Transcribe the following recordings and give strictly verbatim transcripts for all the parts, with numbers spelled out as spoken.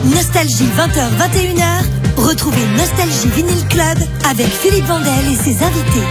Nostalgie vingt heures vingt et une heures. Retrouvez Nostalgie Vinyl Club avec Philippe Vandel et ses invités.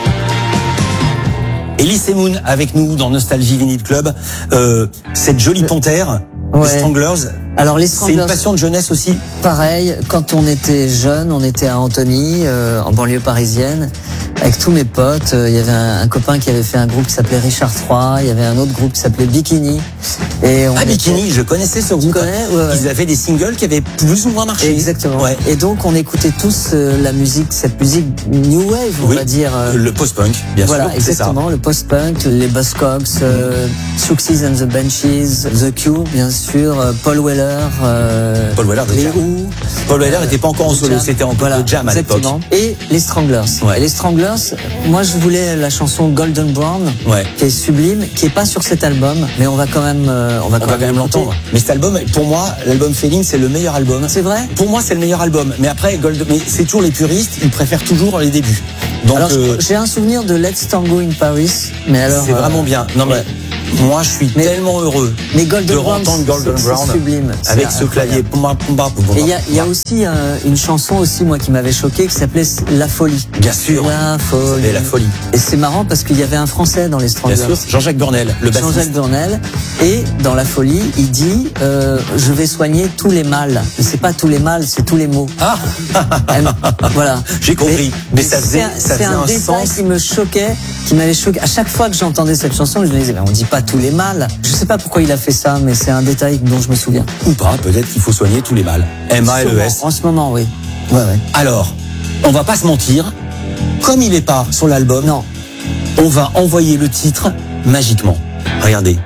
Elise Moon avec nous dans Nostalgie Vinyl Club. Euh, cette jolie panthère, Ouais. les Stranglers. Alors les C'est Stranglers, une passion de jeunesse aussi. pareil, quand on était jeune, on était à Antony, euh, en banlieue parisienne, avec tous mes potes. Euh, Il y avait un, un copain qui avait fait un groupe qui s'appelait Richard trois, il y avait un autre groupe qui s'appelait Bikini. Et on Ah, était- Bikini, je connaissais ce groupe. connais Ouais, ouais. Ils avaient des singles qui avaient plus ou moins marché. Exactement. Ouais. Et donc on écoutait tous euh, la musique, cette musique new wave, on Oui. va dire. euh, Le post-punk, bien Voilà, sûr. c'est ça. exactement, le post-punk, les Buzzcocks, euh, Suxies and the Benchies, The Cure, bien sûr, euh, Paul Weller, euh, Paul Weller de les Jam. Who. Paul Weller n'était pas encore en solo, Jam. c'était en Voilà, de Jam à l'époque. exactement. Et les Stranglers. Ouais. Et les Stranglers, moi je voulais la chanson Golden Brown, Ouais. qui est sublime, qui est pas sur cet album, mais on va quand même, euh, on va On quand va quand même l'écouter. l'entendre. Mais cet album, pour moi, l'album Feeling, c'est le meilleur album. C'est vrai? Pour moi, c'est le meilleur album. Mais après, Gold, mais c'est toujours les puristes, ils préfèrent toujours les débuts. Donc, Alors euh, j'ai un souvenir de Let's Tango in Paris, mais alors. c'est euh, vraiment bien. Non mais, ouais. moi, je suis Mais- tellement heureux Mais Golden de Brown, entendre Golden c'est- Brown c'est sublime. C'est avec ce incroyable. clavier. Pumba, pumba, pumba. Et il y a, il y a aussi euh, une chanson aussi moi qui m'avait choqué qui s'appelait La Folie. Bien sûr. La Folie. Et la folie. Et c'est marrant parce qu'il y avait un Français dans les Bien Stranglers. sûr. Jean-Jacques Burnel, le bassiste. Jean-Jacques Burnel. Et dans La Folie, il dit euh, je vais soigner tous les mâles. C'est pas tous les mâles, c'est tous les mots. Ah, Elle- voilà. J'ai compris. Mais ça faisait- c'est un, ça c'est faisait un un détail sens. qui me choquait, qui m'avait choqué. À chaque fois que j'entendais cette chanson, je me disais, mais on dit pas tous les mâles. Je sais pas pourquoi il a fait ça, mais c'est un détail dont je me souviens. ou pas, peut-être qu'il faut soigner tous les mâles. M A L E S. En ce moment, oui. Ouais, ouais. Alors, on va pas se mentir, comme il est pas sur l'album, Non. on va envoyer le titre magiquement. Regardez.